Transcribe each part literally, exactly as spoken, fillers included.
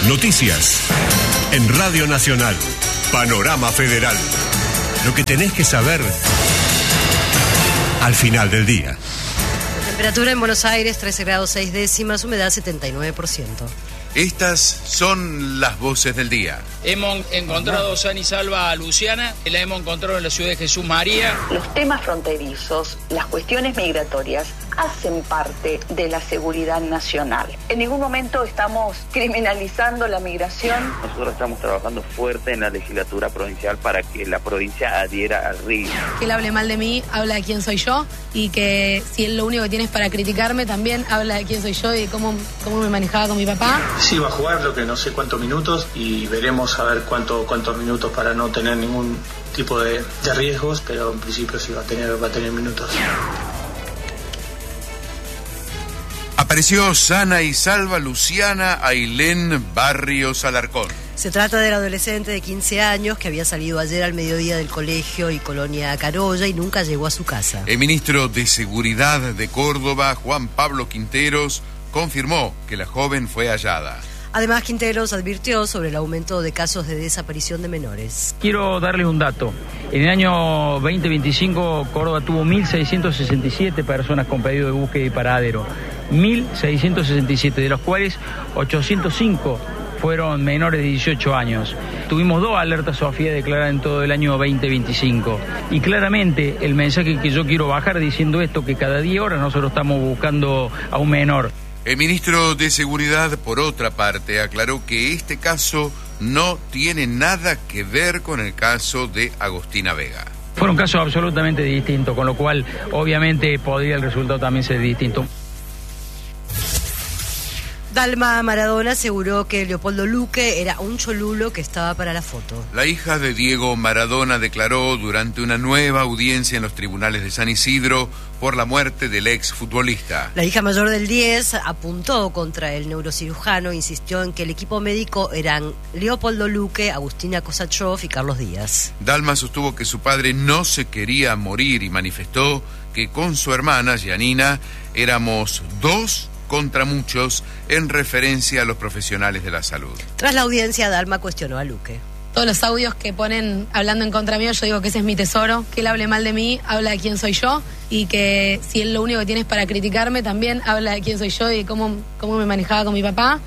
Noticias. En Radio Nacional. Panorama Federal. Lo que tenés que saber al final del día. Temperatura en Buenos Aires, trece grados seis décimas, humedad setenta y nueve por ciento. Estas son las voces del día. Hemos encontrado sana y salva a Luciana, la hemos encontrado en la ciudad de Jesús María. Los temas fronterizos, las cuestiones migratorias, hacen parte de la seguridad nacional. En ningún momento estamos criminalizando la migración. Nosotros estamos trabajando fuerte en la legislatura provincial para que la provincia adhiera al R I. Que él hable mal de mí, habla de quién soy yo, y que si él lo único que tiene es para criticarme, también habla de quién soy yo y cómo, cómo me manejaba con mi papá. Sí, va a jugar lo que no sé cuántos minutos y veremos a ver cuánto, cuántos minutos para no tener ningún tipo de, de riesgos, pero en principio sí va a tener, va a tener minutos. Apareció sana y salva Luciana Ailén Barrios Alarcón. Se trata del adolescente de quince años que había salido ayer al mediodía del colegio y colonia Carolla y nunca llegó a su casa. El ministro de Seguridad de Córdoba, Juan Pablo Quinteros, confirmó que la joven fue hallada. Además, Quinteros advirtió sobre el aumento de casos de desaparición de menores. Quiero darles un dato. En el año veinte veinticinco, Córdoba tuvo mil seiscientos sesenta y siete personas con pedido de búsqueda y paradero. mil seiscientos sesenta y siete, de los cuales ochocientos cinco fueron menores de dieciocho años. Tuvimos dos alertas Sofía declaradas en todo el año veinte veinticinco. Y claramente el mensaje que yo quiero bajar diciendo esto, que cada diez horas nosotros estamos buscando a un menor. El ministro de Seguridad, por otra parte, aclaró que este caso no tiene nada que ver con el caso de Agostina Vega. Fueron casos absolutamente distintos, con lo cual obviamente podría el resultado también ser distinto. Dalma Maradona aseguró que Leopoldo Luque era un cholulo que estaba para la foto. La hija de Diego Maradona declaró durante una nueva audiencia en los tribunales de San Isidro por la muerte del ex futbolista. La hija mayor del diez apuntó contra el neurocirujano e insistió en que el equipo médico eran Leopoldo Luque, Agustina Kosachov y Carlos Díaz. Dalma sostuvo que su padre no se quería morir y manifestó que con su hermana, Gianina, éramos dos contra muchos, en referencia a los profesionales de la salud. Tras la audiencia, Dalma cuestionó a Luque. Todos los audios que ponen hablando en contra mío, yo digo que ese es mi tesoro, que él hable mal de mí, habla de quién soy yo, y que si él lo único que tiene es para criticarme, también habla de quién soy yo y cómo, cómo me manejaba con mi papá.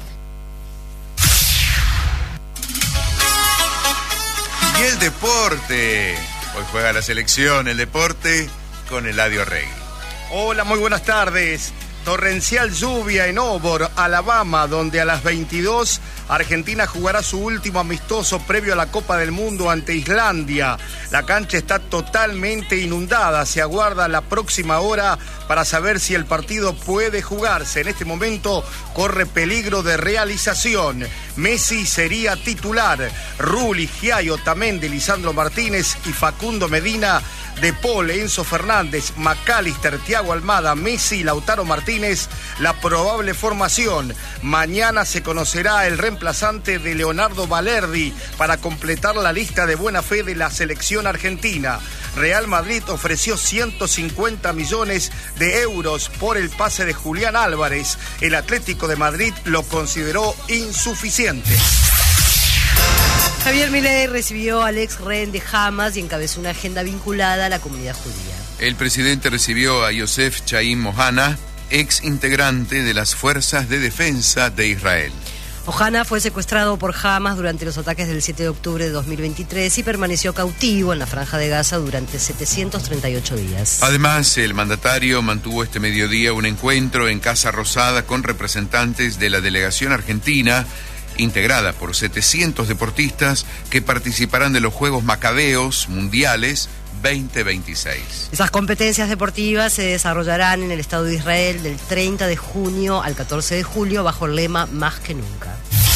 Y el deporte. Hoy juega la selección, el deporte con Eladio Regui. Hola, muy buenas tardes. Torrencial lluvia en Obor, Alabama, donde a las veintidós Argentina jugará su último amistoso previo a la Copa del Mundo ante Islandia. La cancha está totalmente inundada. Se aguarda la próxima hora para saber si el partido puede jugarse. En este momento corre peligro de realización. Messi sería titular. Rulli, Giai, Otamendi, Lisandro Martínez y Facundo Medina, De Paul, Enzo Fernández, McAllister, Thiago Almada, Messi, Lautaro Martínez, la probable formación. Mañana se conocerá el reemplazante de Leonardo Balerdi para completar la lista de buena fe de la selección argentina. Real Madrid ofreció ciento cincuenta millones de euros por el pase de Julián Álvarez. El Atlético de Madrid lo consideró insuficiente. Javier Milei recibió al ex rehén de Hamas y encabezó una agenda vinculada a la comunidad judía. El presidente recibió a Yosef Chaim Ohana, ex integrante de las Fuerzas de Defensa de Israel. Ohana fue secuestrado por Hamas durante los ataques del siete de octubre de dos mil veintitrés y permaneció cautivo en la Franja de Gaza durante setecientos treinta y ocho días. Además, el mandatario mantuvo este mediodía un encuentro en Casa Rosada con representantes de la delegación argentina, integrada por setecientos deportistas que participarán de los Juegos Macabeos Mundiales veinte veintiséis. Esas competencias deportivas se desarrollarán en el Estado de Israel del treinta de junio al catorce de julio bajo el lema Más que nunca.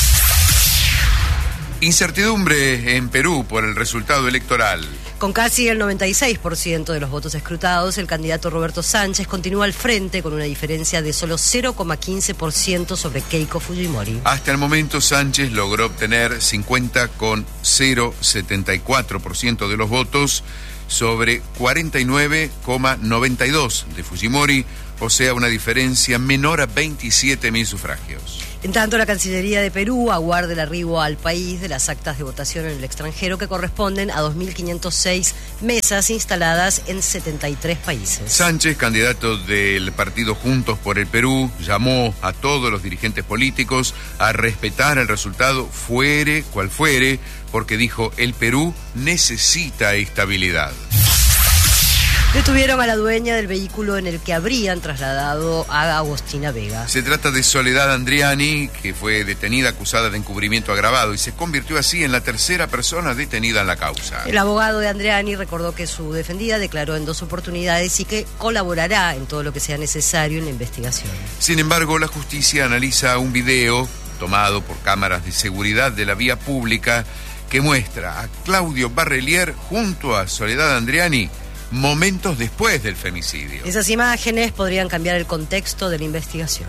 Incertidumbre en Perú por el resultado electoral. Con casi el noventa y seis por ciento de los votos escrutados, el candidato Roberto Sánchez continúa al frente con una diferencia de solo cero coma quince por ciento sobre Keiko Fujimori. Hasta el momento, Sánchez logró obtener cincuenta coma cero setenta y cuatro por ciento de los votos sobre cuarenta y nueve coma noventa y dos por ciento de Fujimori, o sea, una diferencia menor a veintisiete mil sufragios. En tanto, la Cancillería de Perú aguarda el arribo al país de las actas de votación en el extranjero que corresponden a dos mil quinientas seis mesas instaladas en setenta y tres países. Sánchez, candidato del partido Juntos por el Perú, llamó a todos los dirigentes políticos a respetar el resultado fuere cual fuere, porque dijo, el Perú necesita estabilidad. Detuvieron a la dueña del vehículo en el que habrían trasladado a Agostina Vega. Se trata de Soledad Andriani, que fue detenida acusada de encubrimiento agravado y se convirtió así en la tercera persona detenida en la causa. El abogado de Andriani recordó que su defendida declaró en dos oportunidades y que colaborará en todo lo que sea necesario en la investigación. Sin embargo, la justicia analiza un video tomado por cámaras de seguridad de la vía pública que muestra a Claudio Barrelier junto a Soledad Andriani momentos después del femicidio. Esas imágenes podrían cambiar el contexto de la investigación.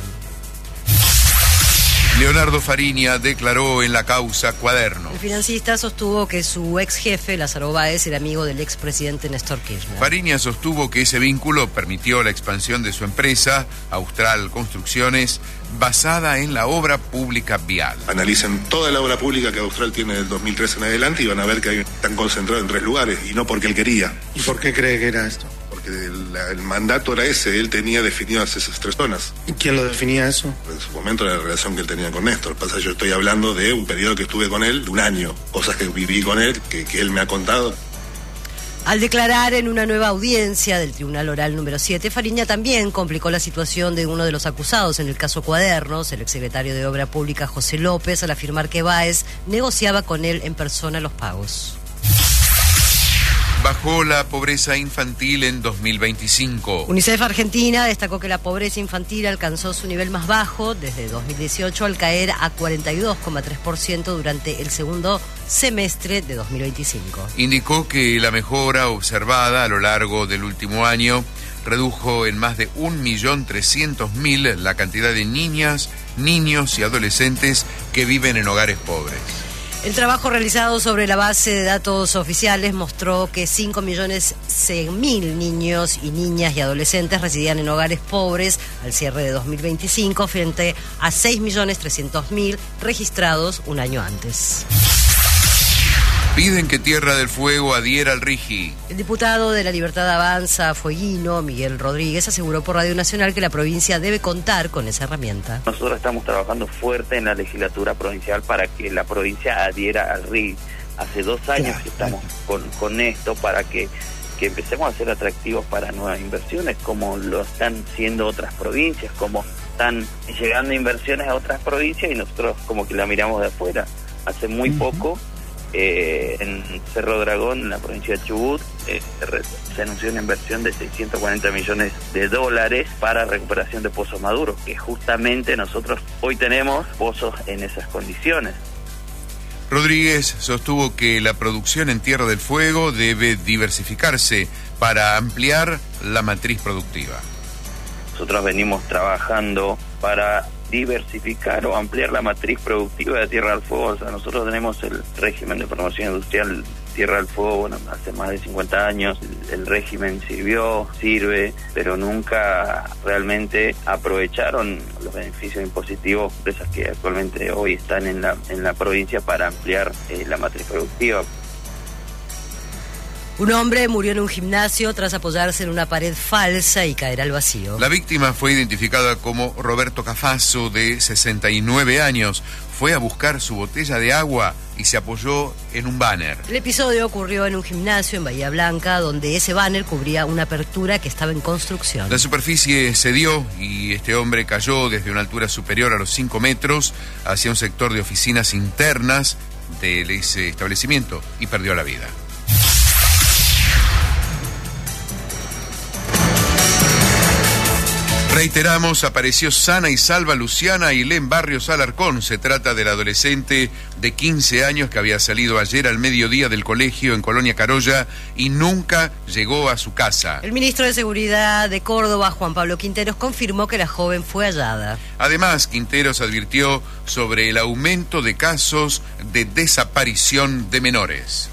Leonardo Fariña declaró en la causa Cuadernos. El financista sostuvo que su ex jefe, Lázaro Báez, era amigo del expresidente Néstor Kirchner. Fariña sostuvo que ese vínculo permitió la expansión de su empresa, Austral Construcciones, basada en la obra pública vial. Analicen toda la obra pública que Austral tiene del dos mil trece en adelante y van a ver que hay, están concentrados en tres lugares, y no porque él quería. ¿Y por qué cree que era esto? Porque el, el mandato era ese, él tenía definidas esas tres zonas. ¿Y quién lo definía eso? En su momento era la relación que él tenía con Néstor. Pasa, yo estoy hablando de un periodo que estuve con él, de un año, cosas que viví con él, que, que él me ha contado. Al declarar en una nueva audiencia del Tribunal Oral número siete, Fariña también complicó la situación de uno de los acusados en el caso Cuadernos, el exsecretario de Obra Pública José López, al afirmar que Báez negociaba con él en persona los pagos. Bajó la pobreza infantil en dos mil veinticinco. UNICEF Argentina destacó que la pobreza infantil alcanzó su nivel más bajo desde dos mil dieciocho al caer a cuarenta y dos coma tres por ciento durante el segundo semestre de dos mil veinticinco. Indicó que la mejora observada a lo largo del último año redujo en más de un millón trescientos mil la cantidad de niñas, niños y adolescentes que viven en hogares pobres. El trabajo realizado sobre la base de datos oficiales mostró que cinco millones cien mil niños y niñas y adolescentes residían en hogares pobres al cierre de dos mil veinticinco frente a seis millones trescientos mil registrados un año antes. Piden que Tierra del Fuego adhiera al RIGI. El diputado de La Libertad Avanza, fueguino, Miguel Rodríguez, aseguró por Radio Nacional que la provincia debe contar con esa herramienta. Nosotros estamos trabajando fuerte en la legislatura provincial para que la provincia adhiera al RIGI. Hace dos años claro, que estamos con, con esto para que, que empecemos a ser atractivos para nuevas inversiones, como lo están siendo otras provincias, como están llegando inversiones a otras provincias y nosotros como que la miramos de afuera. Hace muy uh-huh. poco... Eh, en Cerro Dragón, en la provincia de Chubut, eh, se, se anunció una inversión de seiscientos cuarenta millones de dólares para recuperación de pozos maduros, que justamente nosotros hoy tenemos pozos en esas condiciones. Rodríguez sostuvo que la producción en Tierra del Fuego debe diversificarse para ampliar la matriz productiva. Nosotros venimos trabajando para diversificar o ampliar la matriz productiva de Tierra del Fuego. O sea, nosotros tenemos el régimen de promoción industrial Tierra del Fuego, bueno, hace más de cincuenta años, el, el régimen sirvió, sirve, pero nunca realmente aprovecharon los beneficios impositivos de empresas que actualmente hoy están en la, en la provincia para ampliar eh, la matriz productiva. Un hombre murió en un gimnasio tras apoyarse en una pared falsa y caer al vacío. La víctima fue identificada como Roberto Cafasso, de sesenta y nueve años. Fue a buscar su botella de agua y se apoyó en un banner. El episodio ocurrió en un gimnasio en Bahía Blanca, donde ese banner cubría una apertura que estaba en construcción. La superficie cedió y este hombre cayó desde una altura superior a los cinco metros hacia un sector de oficinas internas de ese establecimiento y perdió la vida. Reiteramos, apareció sana y salva Luciana Ailén Barrios Alarcón. Se trata del adolescente de quince años que había salido ayer al mediodía del colegio en Colonia Carolla y nunca llegó a su casa. El ministro de Seguridad de Córdoba, Juan Pablo Quinteros, confirmó que la joven fue hallada. Además, Quinteros advirtió sobre el aumento de casos de desaparición de menores.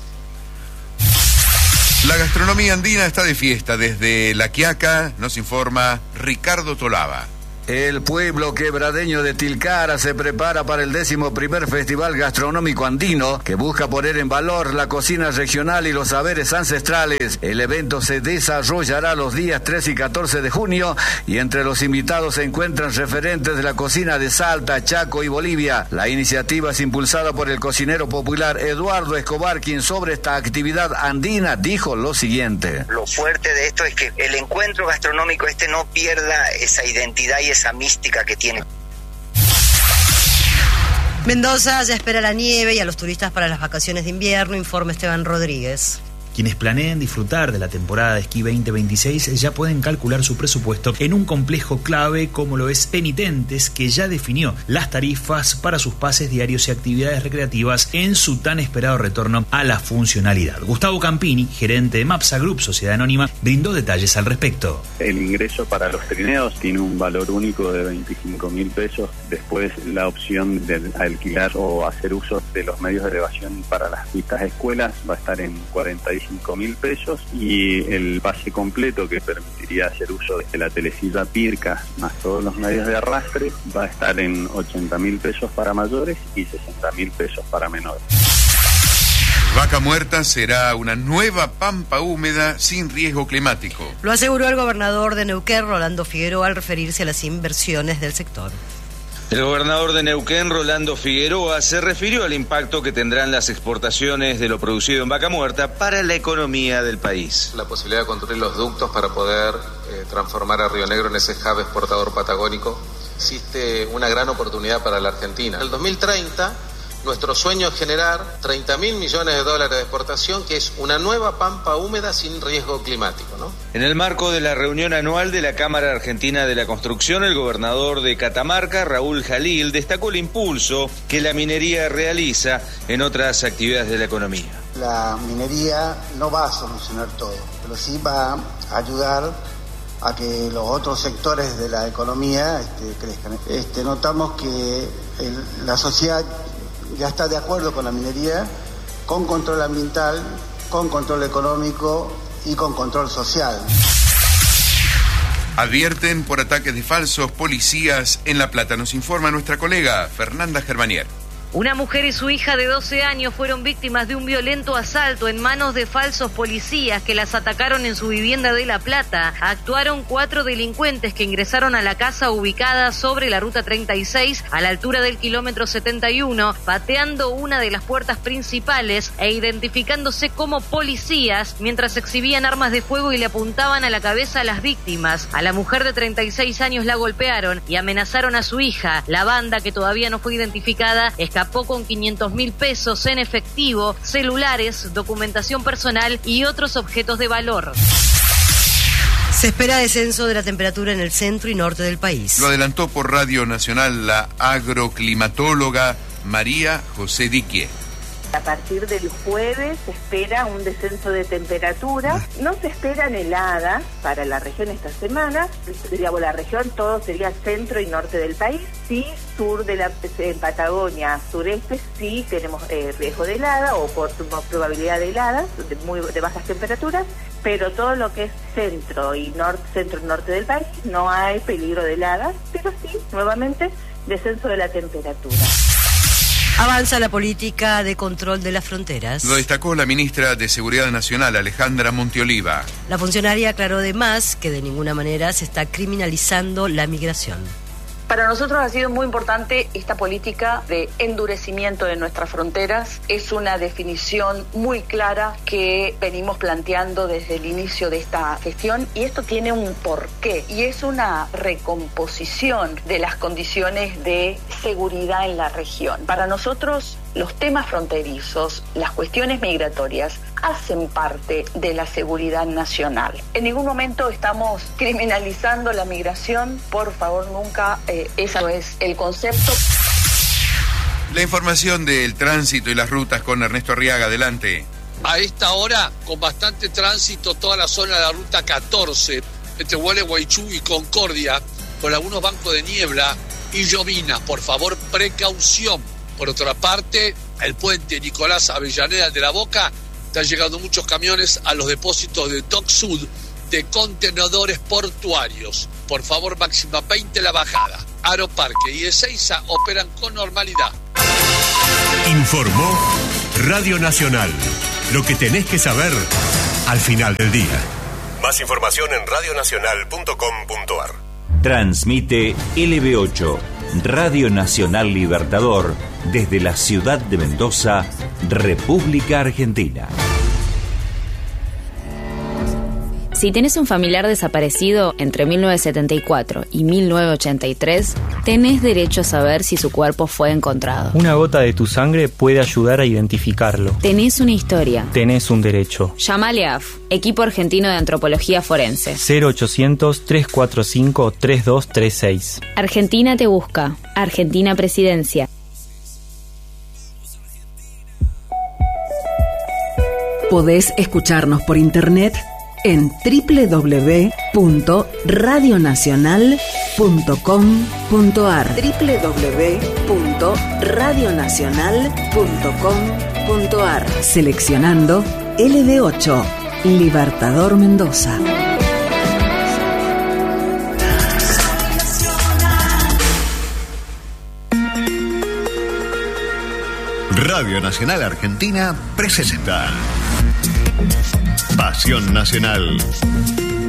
La gastronomía andina está de fiesta. Desde La Quiaca nos informa Ricardo Tolaba. El pueblo quebradeño de Tilcara se prepara para el décimo primer Festival Gastronómico Andino, que busca poner en valor la cocina regional y los saberes ancestrales. El evento se desarrollará los días trece y catorce de junio, y entre los invitados se encuentran referentes de la cocina de Salta, Chaco y Bolivia. La iniciativa es impulsada por el cocinero popular Eduardo Escobar, quien sobre esta actividad andina dijo lo siguiente. Lo fuerte de esto es que el encuentro gastronómico este no pierda esa identidad y esa mística que tiene. Mendoza ya espera la nieve y a los turistas para las vacaciones de invierno, informa Esteban Rodríguez. Quienes planeen disfrutar de la temporada de esquí veinte veintiséis ya pueden calcular su presupuesto en un complejo clave como lo es Penitentes, que ya definió las tarifas para sus pases diarios y actividades recreativas en su tan esperado retorno a la funcionalidad. Gustavo Campini, gerente de Mapsa Group, sociedad anónima, brindó detalles al respecto. El ingreso para los trineos tiene un valor único de veinticinco mil pesos. Después la opción de alquilar o hacer uso de los medios de elevación para las pistas de escuelas va a estar en cuarenta y cinco mil pesos, y el pase completo, que permitiría hacer uso de la telesilla Pirca más todos los medios de arrastre, va a estar en ochenta mil pesos para mayores y sesenta mil pesos para menores. Vaca Muerta será una nueva pampa húmeda sin riesgo climático. Lo aseguró el gobernador de Neuquén, Rolando Figueroa, al referirse a las inversiones del sector. El gobernador de Neuquén, Rolando Figueroa, se refirió al impacto que tendrán las exportaciones de lo producido en Vaca Muerta para la economía del país. La posibilidad de construir los ductos para poder eh, transformar a Río Negro en ese hub exportador patagónico. Existe una gran oportunidad para la Argentina. En el dos mil treinta, nuestro sueño es generar treinta mil millones de dólares de exportación, que es una nueva pampa húmeda sin riesgo climático, ¿no? En el marco de la reunión anual de la Cámara Argentina de la Construcción, el gobernador de Catamarca, Raúl Jalil, destacó el impulso que la minería realiza en otras actividades de la economía. La minería no va a solucionar todo, pero sí va a ayudar a que los otros sectores de la economía este, crezcan. Este, notamos que el, la sociedad ya está de acuerdo con la minería, con control ambiental, con control económico y con control social. Advierten por ataques de falsos policías en La Plata. Nos informa nuestra colega Fernanda Germanier. Una mujer y su hija de doce años fueron víctimas de un violento asalto en manos de falsos policías que las atacaron en su vivienda de La Plata. Actuaron cuatro delincuentes que ingresaron a la casa ubicada sobre la ruta treinta y seis a la altura del kilómetro setenta y uno, pateando una de las puertas principales e identificándose como policías mientras exhibían armas de fuego y le apuntaban a la cabeza a las víctimas. A la mujer de treinta y seis años la golpearon y amenazaron a su hija. La banda, que todavía no fue identificada, escapó con quinientos mil pesos en efectivo, celulares, documentación personal y otros objetos de valor. Se espera descenso de la temperatura en el centro y norte del país. Lo adelantó por Radio Nacional la agroclimatóloga María José Diquié. A partir del jueves se espera un descenso de temperatura. No se esperan heladas para la región esta semana. Digamos, la región todo sería centro y norte del país. Sí, sur de la en Patagonia, sureste, sí tenemos eh, riesgo de helada o por, probabilidad de heladas de, muy, de bajas temperaturas. Pero todo lo que es centro y norte, centro y norte del país no hay peligro de heladas, pero sí, nuevamente, descenso de la temperatura. Avanza la política de control de las fronteras. Lo destacó la ministra de Seguridad Nacional, Alejandra Montioliva. La funcionaria aclaró además que de ninguna manera se está criminalizando la migración. Para nosotros ha sido muy importante esta política de endurecimiento de nuestras fronteras. Es una definición muy clara que venimos planteando desde el inicio de esta gestión, y esto tiene un porqué, y es una recomposición de las condiciones de seguridad en la región. Para nosotros, los temas fronterizos, las cuestiones migratorias, hacen parte de la seguridad nacional. En ningún momento estamos criminalizando la migración, por favor, nunca, eh, ese no es el concepto. La información del tránsito y las rutas con Ernesto Arriaga, adelante. A esta hora, con bastante tránsito, toda la zona de la ruta catorce, entre Gualeguaychú y Concordia, con algunos bancos de niebla y llovina. Por favor, precaución. Por otra parte, el puente Nicolás Avellaneda de la Boca, están llegando muchos camiones a los depósitos de Dock Sud de contenedores portuarios. por favor, máxima veinte la bajada. Aeroparque y Ezeiza operan con normalidad. Informó Radio Nacional. Lo que tenés que saber al final del día. Más información en radio nacional punto com punto a r. Transmite L B ocho, Radio Nacional Libertador, desde la ciudad de Mendoza, República Argentina. Si tenés un familiar desaparecido entre mil novecientos setenta y cuatro y mil novecientos ochenta y tres, tenés derecho a saber si su cuerpo fue encontrado. Una gota de tu sangre puede ayudar a identificarlo. Tenés una historia. Tenés un derecho. Llamale A F, Equipo Argentino de Antropología Forense. cero ochocientos, trescientos cuarenta y cinco, treinta y dos treinta y seis. Argentina te busca. Argentina Presidencia. Podés escucharnos por internet en doble u doble u doble u punto radio nacional punto com punto a r. doble u doble u doble u punto radio nacional punto com punto a r. Seleccionando L B ocho, Libertador Mendoza. Radio Nacional Argentina presenta Pasión Nacional.